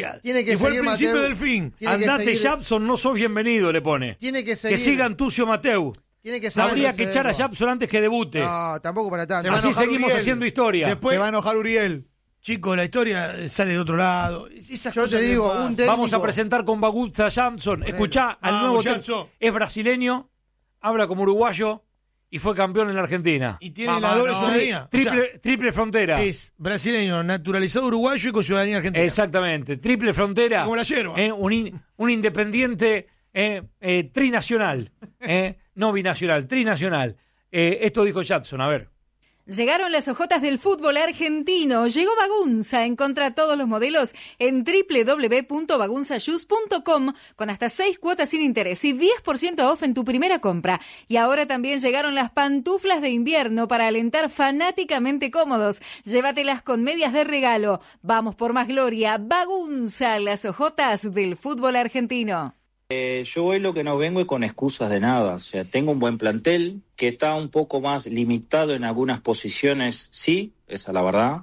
historia. Tiene que y fue el seguir, principio Mateu. del fin. Andate, Japson, no sos bienvenido, le pone. Tiene que seguir. Que siga Antucio Mateu. Tiene que seguir. Habría que echar a Japson antes que debute. No, tampoco para tanto. Así seguimos haciendo historia. Después se va a enojar Uriel. Chicos, la historia sale de otro lado. Yo te digo, un técnico... Vamos a presentar con Bagunza Jansson. Escuchá, al nuevo Jansson. es brasileño, habla como uruguayo y fue campeón en la Argentina. Y tiene la doble ciudadanía. Triple frontera. Es brasileño, naturalizado uruguayo y con ciudadanía argentina. Exactamente, triple frontera. Como la yerba. Un independiente trinacional. No binacional, trinacional. Esto dijo Jackson, a ver. Llegaron las ojotas del fútbol argentino. Llegó Bagunza. Encontrá todos los modelos en www.bagunzashoes.com con hasta 6 cuotas sin interés y 10% off en tu primera compra. Y ahora también llegaron las pantuflas de invierno para alentar fanáticamente cómodos. Llévatelas con medias de regalo. Vamos por más gloria. Bagunza, las ojotas del fútbol argentino. Yo hoy lo que no vengo es con excusas de nada, o sea, tengo un buen plantel que está un poco más limitado en algunas posiciones, sí, esa es la verdad,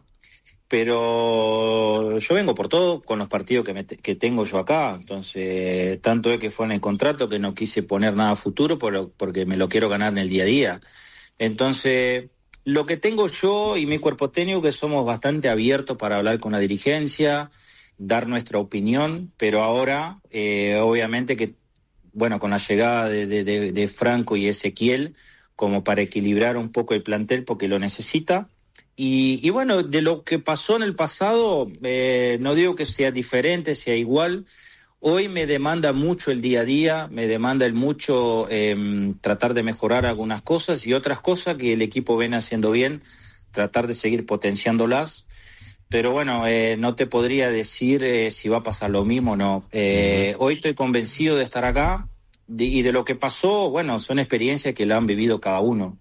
pero yo vengo por todo con los partidos que tengo yo acá, entonces tanto es que fue en el contrato que no quise poner nada a futuro porque me lo quiero ganar en el día a día, entonces lo que tengo yo y mi cuerpo técnico que somos bastante abiertos para hablar con la dirigencia, dar nuestra opinión, pero ahora obviamente que, bueno, con la llegada de Franco y Ezequiel, como para equilibrar un poco el plantel porque lo necesita, y bueno, de lo que pasó en el pasado, no digo que sea diferente, sea igual, hoy me demanda mucho el día a día, me demanda el mucho tratar de mejorar algunas cosas y otras cosas que el equipo viene haciendo bien, tratar de seguir potenciándolas. Pero bueno, no te podría decir si va a pasar lo mismo o no. Hoy estoy convencido de estar acá y de lo que pasó, bueno, son experiencias que la han vivido cada uno.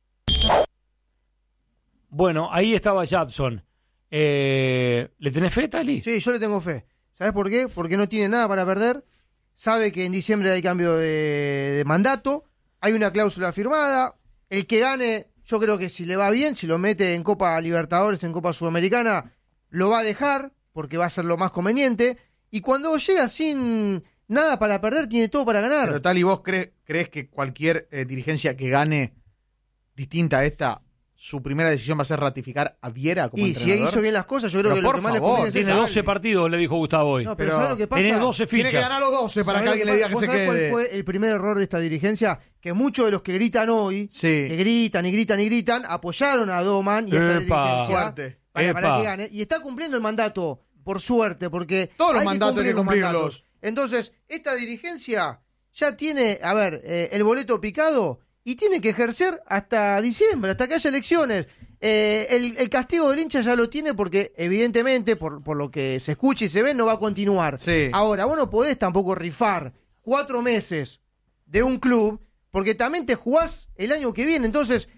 Bueno, ahí estaba Jackson. ¿Le tenés fe, Tali? Sí, yo le tengo fe. ¿Sabes por qué? Porque no tiene nada para perder. Sabe que en diciembre hay cambio de mandato. Hay una cláusula firmada. El que gane, yo creo que si le va bien, si lo mete en Copa Libertadores, en Copa Sudamericana, lo va a dejar, porque va a ser lo más conveniente, y cuando llega sin nada para perder, tiene todo para ganar. Pero Tali, ¿vos crees que cualquier dirigencia que gane distinta a esta, su primera decisión va a ser ratificar a Viera como entrenador? Y si hizo bien las cosas, yo creo pero que lo que más le conviene es tiene 12 partidos, le dijo Gustavo hoy. No, pero ¿sabes lo que pasa? Tiene 12 fichas. Tiene que ganar los 12 para que alguien le diga que se quede. ¿Cuál fue el primer error de esta dirigencia? Que muchos de los que gritan hoy, sí, que gritan, apoyaron a Doman y a esta dirigencia para que gane. Y está cumpliendo el mandato, por suerte, porque todos los mandatos hay que cumplirlos. Entonces, esta dirigencia ya tiene, el boleto picado y tiene que ejercer hasta diciembre, hasta que haya elecciones. El castigo del hincha ya lo tiene porque, evidentemente, por lo que se escucha y se ve, no va a continuar. Sí. Ahora, vos no podés tampoco rifar 4 meses de un club, porque también te jugás el año que viene. Entonces,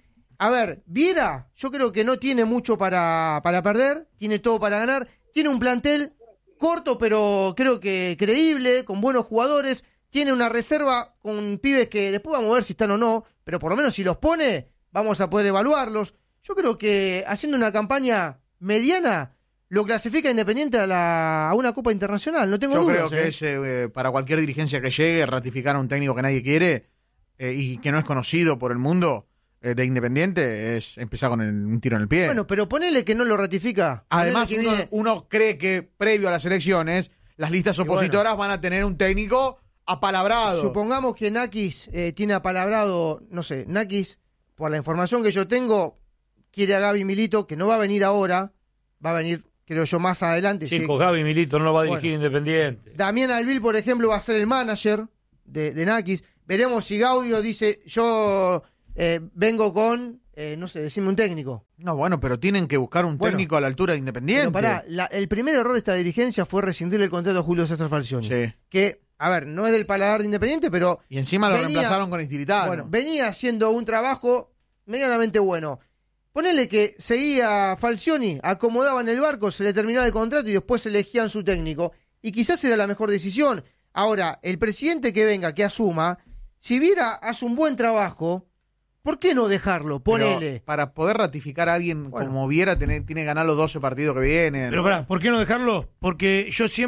Viera, yo creo que no tiene mucho para perder, tiene todo para ganar, tiene un plantel corto, pero creo que creíble, con buenos jugadores, tiene una reserva con pibes que después vamos a ver si están o no, pero por lo menos si los pone, vamos a poder evaluarlos. Yo creo que haciendo una campaña mediana, lo clasifica Independiente a una Copa Internacional, no tengo dudas. Yo creo que es para cualquier dirigencia que llegue, ratificar a un técnico que nadie quiere y que no es conocido por el mundo de Independiente, es empezar con un tiro en el pie. Bueno, pero ponele que no lo ratifica. Además, uno cree que previo a las elecciones, las listas opositoras van a tener un técnico apalabrado. Supongamos que Nakis tiene apalabrado, no sé, Nakis, por la información que yo tengo, quiere a Gaby Milito, que no va a venir ahora, va a venir, creo yo, más adelante. Chicos, Gaby Milito no lo va a dirigir Independiente. Damián Albil, por ejemplo, va a ser el manager de Nakis. Veremos si Gaudio dice, yo vengo con, no sé, decime un técnico. No, bueno, pero tienen que buscar un técnico a la altura de Independiente. Pero el primer error de esta dirigencia fue rescindir el contrato a Julio César Falcioni. Sí. Que, no es del paladar de Independiente, pero... Y encima lo reemplazaron con Estilitano. Bueno, venía haciendo un trabajo medianamente bueno. Ponele que seguía Falcioni, acomodaba en el barco, se le terminaba el contrato y después elegían su técnico. Y quizás era la mejor decisión. Ahora, el presidente que venga, que asuma, si Viera hace un buen trabajo, ¿por qué no dejarlo? Ponele. Pero para poder ratificar a alguien como Viera, tiene que ganar los 12 partidos que vienen. Pero ¿por qué no dejarlo? Porque yo siempre